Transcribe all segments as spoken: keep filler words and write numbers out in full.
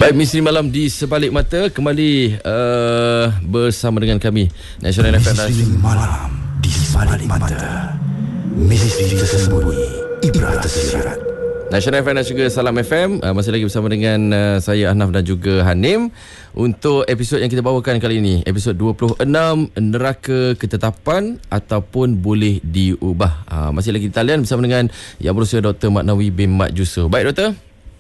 Baik, Misteri Malam di Sebalik Mata kembali uh, bersama dengan kami Nasional F M. Misteri Malam di Sebalik Mata, misteri tersembunyi, ibrat tersirat. Nasional F M dan juga Salam F M, uh, masih lagi bersama dengan uh, saya Ahnaf dan juga Hanim untuk episod yang kita bawakan kali ini, episod dua puluh enam, Neraka Ketetapan ataupun Boleh Diubah. Uh, masih lagi di talian bersama dengan Yang Berusia Doktor Maknawi bin Mat Jusuf. Baik, Doktor.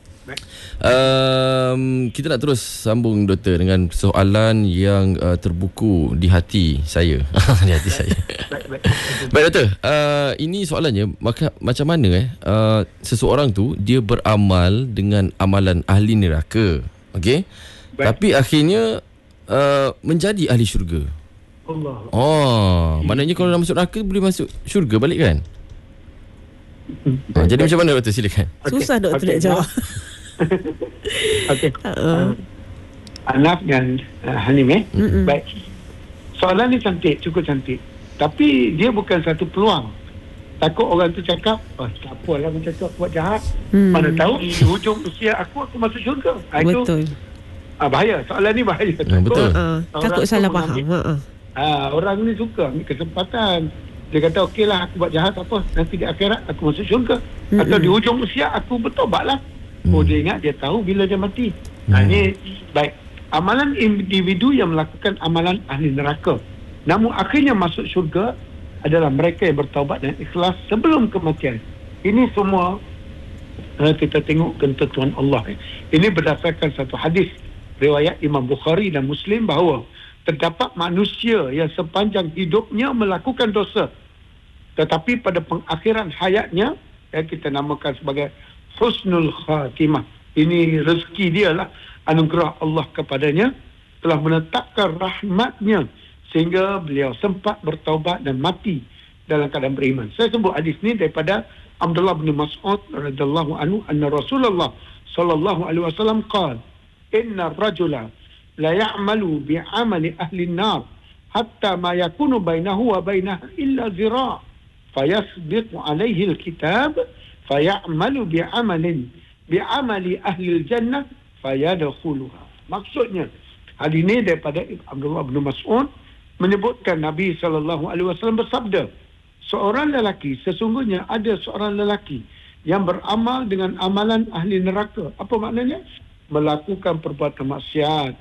Um, kita nak terus sambung, Doktor, dengan soalan yang uh, terbuku di hati saya. Di hati saya. Baik, baik. Baik, Doktor. Uh, ini soalannya, maka, macam mana eh uh, seseorang tu dia beramal dengan amalan ahli neraka, okey? Tapi akhirnya uh, menjadi ahli syurga. Allah. Oh, maknanya kalau dah masuk neraka boleh masuk syurga balik kan? Hmm. Uh, jadi macam mana, Doktor? Silakan. Okay. Susah, Doktor, okay. nak jawab. Okey. Uh, Ahnaf dan uh, Hanim eh. Mm-mm. Baik. Soalan ni cantik, cukup cantik. Tapi dia bukan satu peluang. Takut orang tu cakap, oh, tak apalah macam tu aku buat jahat. Hmm. Mana tahu di hujung usia aku aku masuk syurga. Ha, betul. Itu, ah, bahaya. Soalan ni bahaya. Ya, betul. Uh, takut salah faham. Uh-uh. Ah, orang ni suka ambil kesempatan. Dia kata okeylah aku buat jahat apa, nanti di akhirat aku masuk syurga. Mm-mm. Atau di hujung usia aku bertobatlah. Oh, dia ingat, dia tahu bila dia mati. Hmm. Ha, ini baik. Amalan individu yang melakukan amalan ahli neraka, namun akhirnya masuk syurga adalah mereka yang bertaubat dan ikhlas sebelum kematian. Ini semua uh, kita tengok ketentuan Allah. Ini berdasarkan satu hadis riwayat Imam Bukhari dan Muslim bahawa terdapat manusia yang sepanjang hidupnya melakukan dosa, tetapi pada pengakhiran hayatnya, yang kita namakan sebagai husnul khatimah, ini rezeki dia lah, anugerah Allah kepadanya, telah menetapkan rahmatnya sehingga beliau sempat bertaubat dan mati dalam keadaan beriman. Saya sebut hadis ni daripada Abdullah bin Mas'ud radhiyallahu anhu, anna Rasulullah sallallahu alaihi wasallam qala, inna ar-rajula la ya'malu bi'amali ahli an-nar hatta ma yakunu bainahu wa bainaha illa zira' fayasbiqu alaihi al-kitab fayamalu bi'amalin bi'amali ahli jannah fayadkhuluha. Maksudnya hadis ini daripada Abdullah bin Mas'ud menyebutkan Nabi sallallahu alaihi wasallam bersabda, seorang lelaki, sesungguhnya ada seorang lelaki yang beramal dengan amalan ahli neraka. Apa maknanya? Melakukan perbuatan maksiat,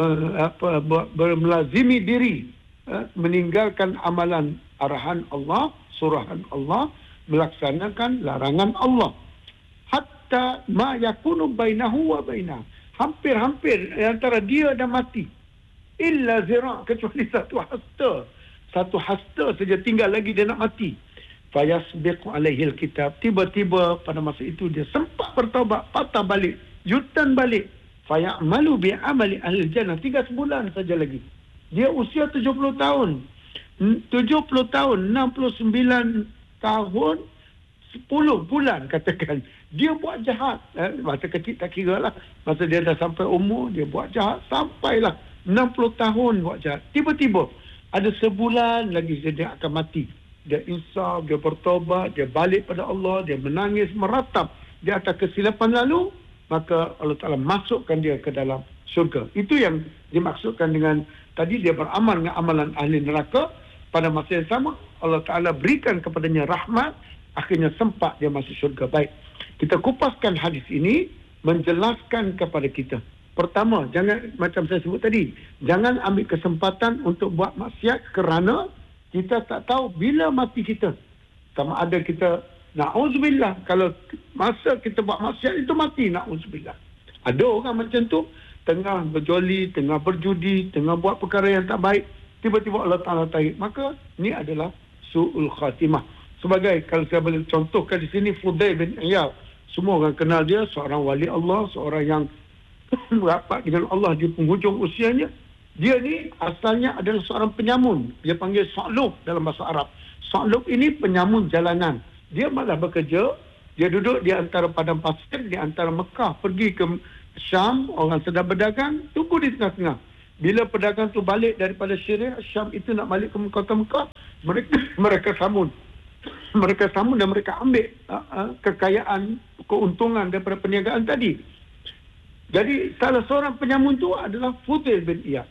melazimi diri, meninggalkan amalan arahan Allah, surahan Allah, melaksanakan larangan Allah. Hatta ma yakunu bainahu wa bainah, hampir-hampir antara dia dan mati, illa zira', kecuali satu hasta, satu hasta saja tinggal lagi dia nak mati. Fayasbiqu alaihi alkitab, tiba-tiba pada masa itu dia sempat bertaubat, patah balik, yutan balik. Fayamalu bi amali ahli jannah, tiga sebulan saja lagi. Dia usia tujuh puluh tahun. tujuh puluh tahun, enam puluh sembilan tahun, sepuluh bulan katakan. Dia buat jahat. Eh, masa kecil tak kira lah. Masa dia dah sampai umur, dia buat jahat. Sampailah enam puluh tahun buat jahat. Tiba-tiba, ada sebulan lagi dia akan mati. Dia insaf, dia bertobat, dia balik pada Allah, dia menangis, meratap di atas kesilapan lalu, maka Allah Ta'ala masukkan dia ke dalam syurga. Itu yang dimaksudkan dengan tadi, dia beramal dengan amalan ahli neraka. Pada masa yang sama, Allah Ta'ala berikan kepadanya rahmat, akhirnya sempat dia masuk syurga. Baik, kita kupaskan hadis ini, menjelaskan kepada kita. Pertama, jangan, macam saya sebut tadi, jangan ambil kesempatan untuk buat maksiat kerana kita tak tahu bila mati kita. Sama ada kita, na'udzubillah, kalau masa kita buat maksiat itu mati, na'udzubillah. Ada orang macam tu, tengah berjoli, tengah berjudi, tengah buat perkara yang tak baik, tiba-tiba Allah Ta'ala tarik. Maka ni adalah su'ul khatimah. Sebagai, kalau saya boleh contohkan di sini, Fudail bin Iyad. Semua orang kenal dia, seorang wali Allah, seorang yang rapat dengan Allah di penghujung usianya. Dia ni asalnya adalah seorang penyamun. Dia panggil Sa'lub dalam bahasa Arab. Sa'lub ini penyamun jalanan. Dia malah bekerja, dia duduk di antara padang pasir, di antara Mekah, pergi ke Syam, orang sedang berdagang, tunggu di tengah-tengah. Bila pedagang tu balik daripada Syria, Syam itu nak balik ke kota Mekah, mereka mereka sambung. Mereka sambung dan mereka ambil uh, uh, kekayaan, keuntungan daripada perniagaan tadi. Jadi salah seorang penyamun tu adalah Fudail bin Iyad.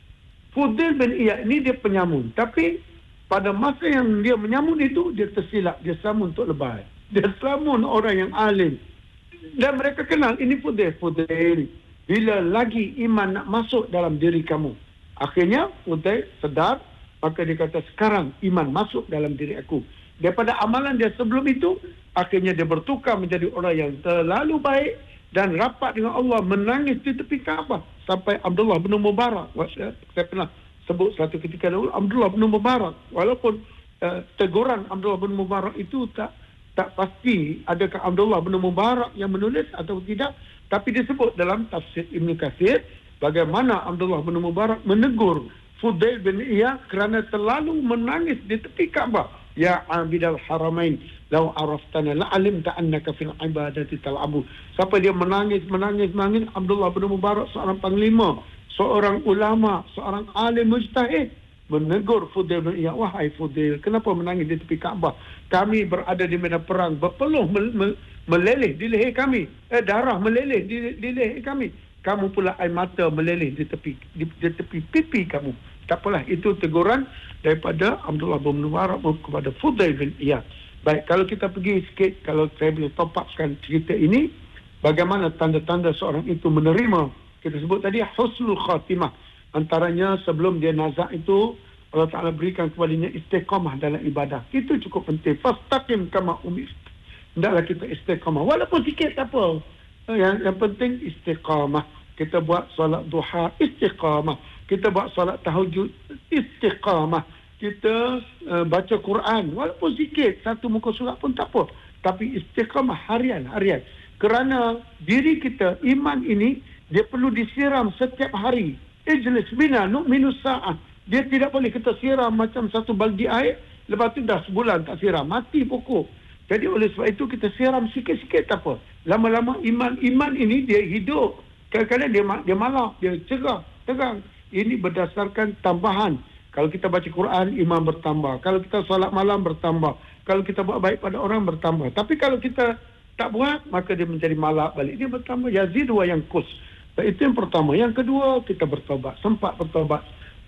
Fudail bin Iyad ni dia penyamun, tapi pada masa yang dia menyamun itu, dia tersilap, dia selamun untuk lebay. Dia selamun orang yang alim. Dan mereka kenal, ini Fudail. Fudail, bila lagi iman nak masuk dalam diri kamu. Akhirnya Fudail sedar, maka dia kata, sekarang iman masuk dalam diri aku. Daripada amalan dia sebelum itu, akhirnya dia bertukar menjadi orang yang terlalu baik dan rapat dengan Allah, menangis di tepi Kaabah sampai Abdullah bin Mubarak. Saya, saya pernah sebut satu ketika dahulu, Abdullah bin Mubarak, walaupun uh, teguran Abdullah bin Mubarak itu tak tak pasti adakah Abdullah bin Mubarak yang menulis atau tidak, tapi disebut dalam tafsir Ibn Katsir bagaimana Abdullah bin Mubarak menegur Fudail bin Iyad kerana terlalu menangis di tepi Kaabah. Ya abidal haramain, law araftana la'alimta annaka fil ibadati tal'abu. Sampai dia menangis, menangis, menangis. Abdullah bin Mubarak, seorang panglima, seorang ulama, seorang alim mujtahid, menegur Fudail bin Iyad, wahai Fudail, kenapa menangis di tepi Kaabah? Kami berada di medan perang, berpeluh mel- mel- meleleh di leher kami, eh, darah meleleh di, di leher kami. Kamu pula air mata meleleh di tepi di, di tepi pipi kamu. Tak apalah, itu teguran daripada Abdullah bin Mubarak kepada Fudail bin Iyad. Baik, kalau kita pergi sikit, kalau saya boleh top upkan cerita ini, bagaimana tanda-tanda seorang itu menerima, kita sebut tadi husnul khatimah. Antaranya sebelum dia nazak itu, Allah Ta'ala berikan kepadanya istiqamah dalam ibadah. Itu cukup penting. Fastaqim kama umirta. Hendaklah kita istiqamah. Walaupun sikit tak apa. Yang, yang penting istiqamah. Kita buat solat duha, istiqamah. Kita buat solat tahajud, istiqamah. Kita uh, baca Quran, walaupun sikit, satu muka surat pun tak apa. Tapi istiqamah harian, harian. Kerana diri kita, iman ini, dia perlu disiram setiap hari. Ijlis bina nu'minu sa'ah. Dia tidak boleh kita siram macam satu baldi air, lepas tu dah sebulan tak siram, mati pokok. Jadi oleh sebab itu kita siram sikit-sikit tak apa. Lama-lama iman iman ini dia hidup. Kadang-kadang dia dia malah, dia cerah, terang. Ini berdasarkan tambahan. Kalau kita baca Quran, iman bertambah. Kalau kita solat malam, bertambah. Kalau kita buat baik pada orang, bertambah. Tapi kalau kita tak buat, maka dia menjadi malak balik. Dia bertambah. Yazid wa yanqus. Itu yang pertama. Yang kedua, kita bertobat. Sempat bertobat.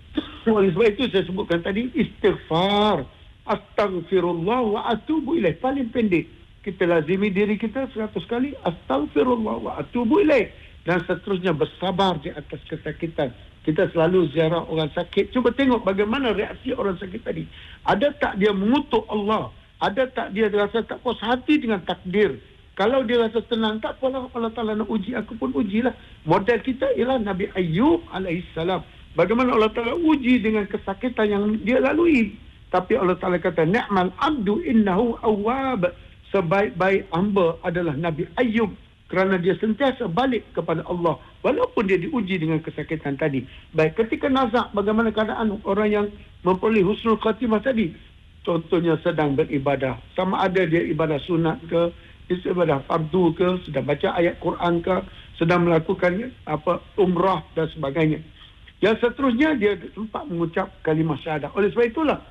Oleh sebab itu saya sebutkan tadi, istighfar. Astaghfirullah wa atubu ilaih. Paling pendek. Kita lazimi diri kita seratus kali. Astaghfirullah wa atubu ilaih. Dan seterusnya bersabar di atas kesakitan. Kita selalu ziarah orang sakit. Cuba tengok bagaimana reaksi orang sakit tadi. Ada tak dia mengutuk Allah? Ada tak dia rasa tak puas hati dengan takdir? Kalau dia rasa tenang, tak apalah, Allah Ta'ala nak uji, aku pun ujilah. Model kita ialah Nabi Ayyub alaihissalam. Bagaimana Allah Ta'ala uji dengan kesakitan yang dia lalui. Tapi Allah Ta'ala kata, ni'mal abdu innahu awwab. Sebaik-baik hamba adalah Nabi Ayyub. Kerana dia sentiasa balik kepada Allah. Walaupun dia diuji dengan kesakitan tadi. Baik, ketika nazak, bagaimana keadaan orang yang memperoleh husnul khatimah tadi? Contohnya sedang beribadah. Sama ada dia ibadah sunat ke, ibadah fardu ke, sedang baca ayat Quran ke, sedang melakukan apa umrah dan sebagainya. Yang seterusnya, dia sempat mengucap kalimah syahadah. Oleh sebab itulah,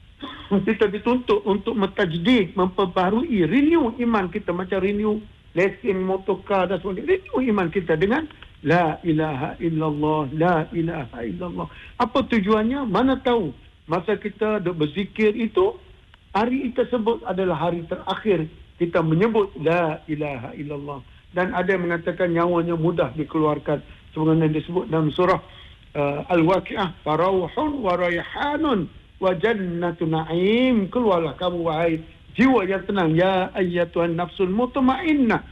kita dituntut untuk mentajdid, memperbaharui, renew iman kita. Macam renew lesen motorkar dan sebagainya. Renew iman kita dengan La ilaha illallah, La ilaha illallah. Apa tujuannya? Mana tahu masa kita berzikir itu, hari tersebut adalah hari terakhir kita menyebut La ilaha illallah. Dan ada yang mengatakan nyawanya mudah dikeluarkan. Sebagaimana disebut dalam surah uh, Al-Waqi'ah. Farauhun wa rayhanun wa jannatu na'im. Keluarlah kamu wahai jiwa yang tenang. Ya ayyatuhan nafsul mutmainnah.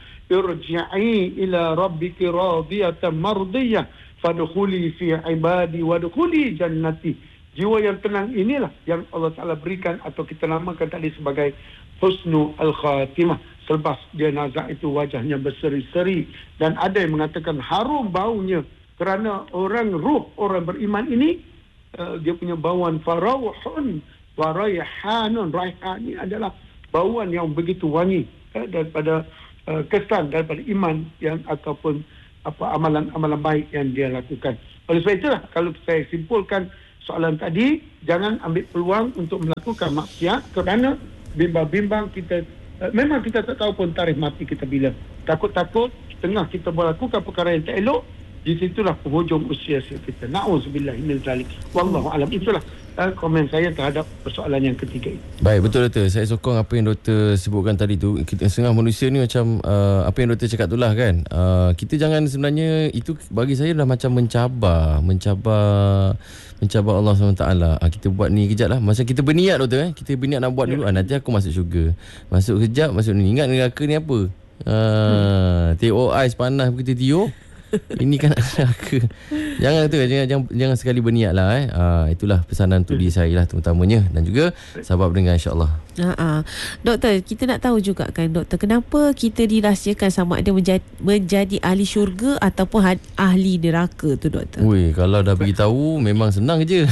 Irji'i ila rabbiki radiyatan mardiyah. Fadkhuli fi ibadi wadkhuli jannati. Jiwa yang tenang inilah yang Allah Ta'ala berikan atau kita namakan tadi sebagai husnul al-khatimah. Selepas dia nazak itu wajahnya berseri-seri. Dan ada yang mengatakan harum baunya. Kerana orang ruh, orang beriman ini, uh, dia punya bauan farauhun wa rayhanun. Rayhan ini adalah bauan yang begitu wangi uh, daripada uh, kesan daripada iman yang ataupun apa amalan-amalan baik yang dia lakukan. Oleh sebab itulah kalau saya simpulkan soalan tadi, jangan ambil peluang untuk melakukan maksiat kerana bimbang-bimbang kita, uh, memang kita tak tahu pun tarikh mati kita bila. Takut-takut kita tengah kita melakukan perkara yang tak elok, di situlah penghujung usia kita. Na'udzubillah min zalik. Wallahu alam. Itulah uh, komen saya terhadap persoalan yang ketiga itu. Baik, betul doktor. Saya sokong apa yang doktor sebutkan tadi tu. Kita setengah manusia ni macam uh, apa yang doktor cakap tu lah kan. Uh, kita jangan sebenarnya, itu bagi saya dah macam mencabar, mencabar mencabar Allah subhanahu wa taala. Uh, kita buat ni kejap lah. Masa kita berniat doktor eh, kita berniat nak buat dulu. Uh, nanti aku masuk syurga. Masuk kejap, masuk ni. Ingat neraka ni apa? Uh, hmm. Tengok ais panas kita tiup. Ini kan neraka. Jangan tu, jangan, jangan jangan sekali berniat lah eh. Ah, itulah pesanan tu di saya lah terutamanya, dan juga sahabat pendengar insya-Allah. Ha, doktor, kita nak tahu juga kan doktor, kenapa kita dirahsiakan sama ada menjadi, menjadi ahli syurga ataupun ahli neraka tu doktor? Ui, kalau dah beritahu memang senang je.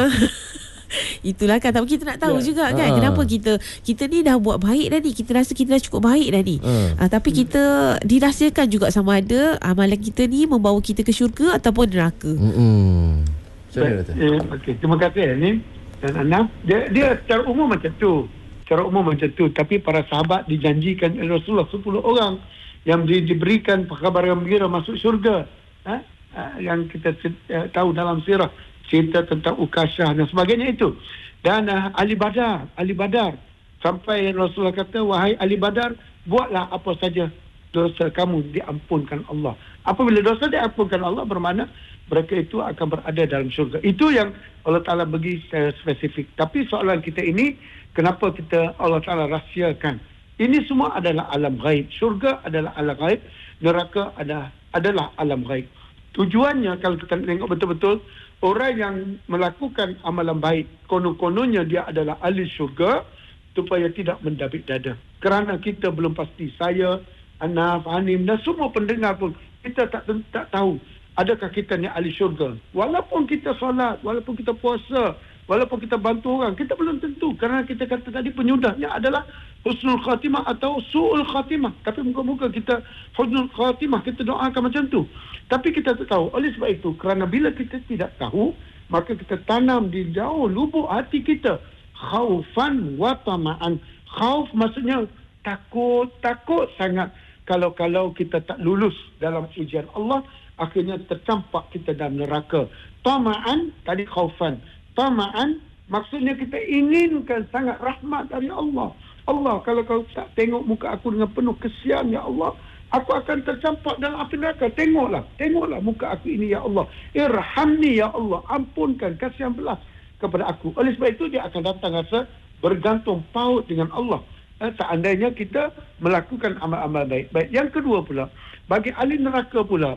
Itulah kan, tapi kita nak tahu ya. juga kan ha. kenapa kita kita ni dah buat baik dah ni, kita rasa kita dah cukup baik dah ni, ha. Ha, tapi kita dirahsiakan juga sama ada amalan kita ni membawa kita ke syurga ataupun neraka. Hmm. Sorry, eh, okay. Terima kasih ni dan Anam. Dia, dia secara umum macam tu, secara umum macam tu. Tapi para sahabat dijanjikan oleh Rasulullah sepuluh orang yang di, diberikan kabar gembira masuk syurga. Ha? Ha, yang kita uh, tahu dalam sirah, cerita tentang Ukasyah dan sebagainya itu. Dan uh, Ali Badar, Ali Badar sampai Rasulullah kata, wahai Ali Badar, buatlah apa saja, dosa kamu diampunkan Allah. Apabila dosa diampunkan Allah, bermakna mereka itu akan berada dalam syurga. Itu yang Allah Ta'ala bagi secara spesifik. Tapi soalan kita ini, kenapa kita Allah Ta'ala rahsiakan? Ini semua adalah alam ghaib. Syurga adalah alam ghaib, neraka adalah, adalah alam ghaib. Tujuannya kalau kita tengok betul-betul, orang yang melakukan amalan baik, konon-kononnya dia adalah ahli syurga, supaya tidak mendabik dada. Kerana kita belum pasti, saya, Anaf, Hanim dan semua pendengar pun, kita tak, tak tahu adakah kita ni ahli syurga. Walaupun kita solat, walaupun kita puasa, walaupun kita bantu orang, kita belum tentu. Kerana kita kata tadi penyudahnya adalah husnul khatimah atau su'ul khatimah. Tapi muka-muka kita husnul khatimah, kita doakan macam tu. Tapi kita tak tahu. Oleh sebab itu, kerana bila kita tidak tahu, maka kita tanam di jauh lubuk hati kita khaufan wa tama'an. Khauf maksudnya takut, takut sangat. Kalau-kalau kita tak lulus dalam ujian Allah, akhirnya tercampak kita dalam neraka. Tama'an, tadi khaufan. Tama'an, maksudnya kita inginkan sangat rahmat dari Allah. Allah, kalau kau tak tengok muka aku dengan penuh kesian, ya Allah, aku akan tercampak dalam api neraka. Tengoklah, tengoklah muka aku ini, ya Allah. Irhamni, ya Allah. Ampunkan, kasihan belas kepada aku. Oleh sebab itu, dia akan datang rasa bergantung paut dengan Allah. Eh, seandainya kita melakukan amal-amal baik. Baik. Yang kedua pula, bagi ahli neraka pula,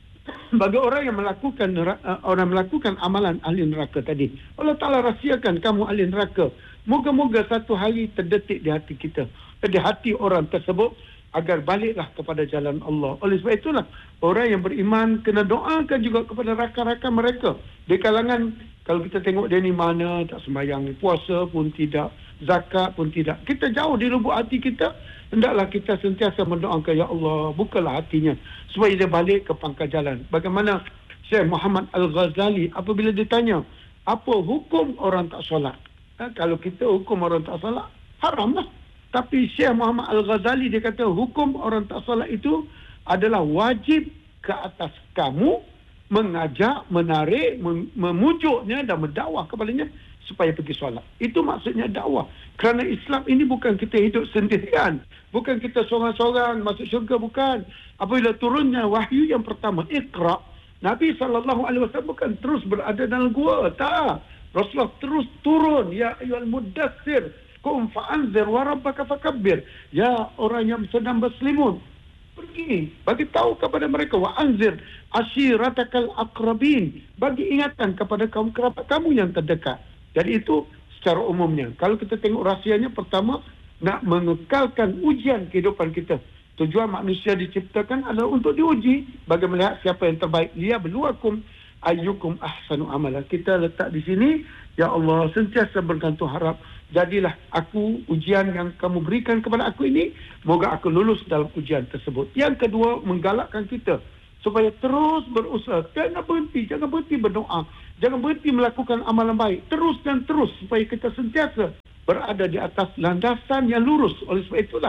bagi orang yang melakukan neraka, orang melakukan amalan ahli neraka tadi, Allah Ta'ala rahsiakan kamu ahli neraka. Moga-moga satu hari terdetik di hati kita, di hati orang tersebut, agar baliklah kepada jalan Allah. Oleh sebab itulah, orang yang beriman kena doakan juga kepada rakan-rakan mereka. Di kalangan, kalau kita tengok dia ni mana, tak sembahyang, puasa pun tidak, zakat pun tidak. Kita jauh di lubuk hati kita, hendaklah kita sentiasa mendoakan, ya Allah, bukalah hatinya, supaya dia balik ke pangkal jalan. Bagaimana Syekh Muhammad Al-Ghazali, apabila ditanya, apa hukum orang tak solat? Ha, kalau kita hukum orang tak solat, haram lah. Tapi Syekh Muhammad Al-Ghazali dia kata hukum orang tak solat itu adalah wajib ke atas kamu mengajak, menarik, mem- memujuknya dan mendakwah kepadanya supaya pergi solat. Itu maksudnya dakwah. Kerana Islam ini bukan kita hidup sendirian. Bukan kita seorang-seorang masuk syurga, bukan. Apabila turunnya wahyu yang pertama, Iqra', Nabi sallallahu alaihi wasallam bukan terus berada dalam gua. Tak. Rasulullah terus turun. Ya ayyuhal muddatsir, Qum fa'anzir wa rabbaka fakabbir. Ya orang yang sedang berselimut, pergi bagi tahu kepada mereka, wa anzir ashiratakal aqrabin, bagi ingatan kepada kaum kerabat kamu yang terdekat. Jadi itu secara umumnya. Kalau kita tengok rahsianya, pertama nak mengekalkan ujian kehidupan kita. Tujuan manusia diciptakan adalah untuk diuji, bagi melihat siapa yang terbaik. Liyabluwakum ayyukum ahsanu amala. Kita letak di sini, ya Allah, sentiasa bergantung harap, jadilah aku ujian yang kamu berikan kepada aku ini, moga aku lulus dalam ujian tersebut. Yang kedua, menggalakkan kita supaya terus berusaha. Jangan berhenti, jangan berhenti berdoa, jangan berhenti melakukan amalan baik. Terus dan terus supaya kita sentiasa berada di atas landasan yang lurus. Oleh sebab itulah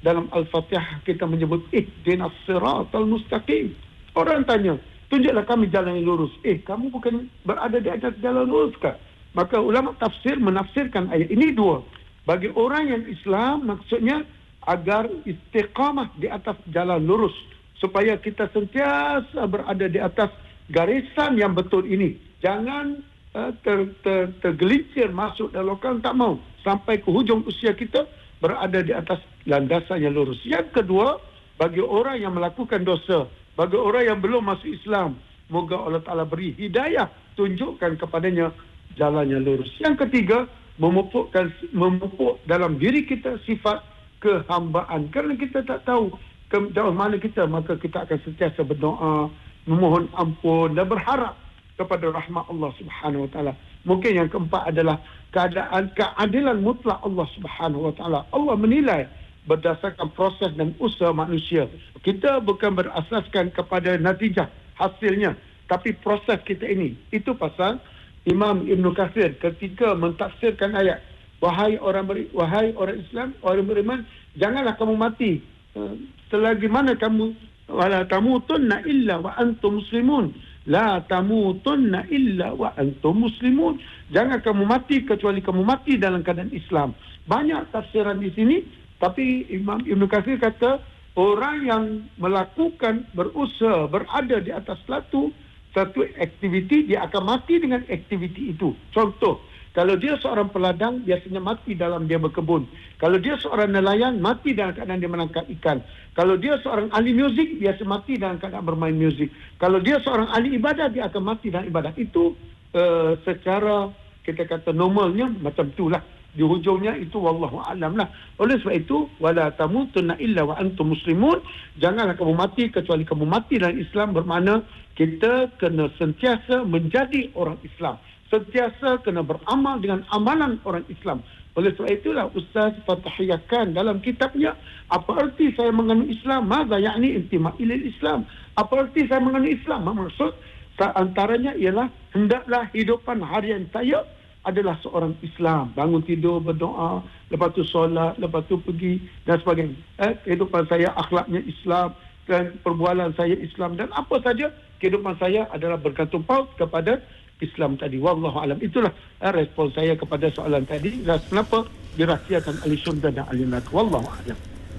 dalam Al-Fatihah kita menyebut ihdinas siratal mustaqim. Orang tanya, tunjuklah kami jalan yang lurus. Eh, kamu bukan berada di atas jalan lurus kah? Maka ulama tafsir menafsirkan ayat ini dua. Bagi orang yang Islam, maksudnya agar istiqamah di atas jalan lurus, supaya kita sentiasa berada di atas garisan yang betul ini. Jangan uh, ter, ter, tergelincir masuk dalam lokal, tak mau. Sampai ke hujung usia kita berada di atas landasan yang lurus. Yang kedua, bagi orang yang melakukan dosa, bagi orang yang belum masuk Islam, moga Allah Ta'ala beri hidayah, tunjukkan kepadanya jalan yang lurus. Yang ketiga, memupukkan memupuk dalam diri kita sifat kehambaan. Kerana kita tak tahu ke jauh mana kita, maka kita akan sentiasa berdoa, memohon ampun dan berharap kepada rahmat Allah Subhanahu Wa Taala. Mungkin yang keempat adalah keadaan keadilan mutlak Allah Subhanahu Wa Taala. Allah menilai berdasarkan proses dan usaha manusia. Kita bukan berasaskan kepada natijah hasilnya, tapi proses kita ini. Itu pasal Imam Ibn Kathir ketika mentafsirkan ayat, wahai orang beri, wahai orang Islam, orang beriman, janganlah kamu mati selagi mana kamu wala tamutunna illa wa antum muslimun. La tamutunna illa wa antum muslimun. Jangan kamu mati kecuali kamu mati dalam keadaan Islam. Banyak tafsiran di sini, tapi Imam Ibn Kathir kata orang yang melakukan, berusaha, berada di atas satu satu aktiviti, dia akan mati dengan aktiviti itu. Contoh, kalau dia seorang peladang, biasanya mati dalam dia berkebun. Kalau dia seorang nelayan, mati dalam keadaan dia menangkap ikan. Kalau dia seorang ahli muzik, biasa mati dalam keadaan bermain muzik. Kalau dia seorang ahli ibadah, dia akan mati dalam ibadah. Itu uh, secara kita kata normalnya macam itulah. Di hujungnya itu wallahu a'lam lah. Oleh sebab itu, wala tamutunna illa wa antum muslimun. Janganlah kamu mati kecuali kamu mati dalam Islam, bermakna kita kena sentiasa menjadi orang Islam. Sentiasa kena beramal dengan amalan orang Islam. Oleh sebab itulah Ustaz fatahiyahkan dalam kitabnya, apa arti saya menganut Islam? Maza ya'ni intima' ilal Islam. Apa arti saya menganut Islam? Maksud antaranya ialah hendaklah hidupan harian saya adalah seorang Islam. Bangun tidur, berdoa, lepas tu solat, lepas tu pergi dan sebagainya. Eh, kehidupan saya akhlaknya Islam dan perbualan saya Islam dan apa saja kehidupan saya adalah bergantung paut kepada Islam tadi. Wallahu alam. Itulah eh, respon saya kepada soalan tadi. Dan kenapa dirahsiakan ahli syurga dan ahli neraka. Wallahu alam.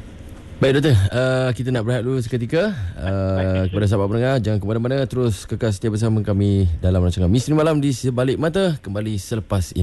Baik doktor, uh, kita nak berehat dulu seketika. Uh, kepada sahabat pendengar, jangan ke mana-mana, terus kekal setia bersama kami dalam rancangan Misteri Malam di Sebalik Mata, kembali selepas ini.